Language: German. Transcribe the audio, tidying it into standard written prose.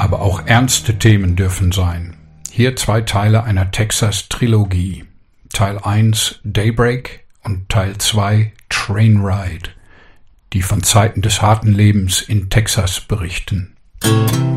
Aber auch ernste Themen dürfen sein. Hier 2 Teile einer Texas-Trilogie. Teil 1 Daybreak und Teil 2 Trainride, die von Zeiten des harten Lebens in Texas berichten.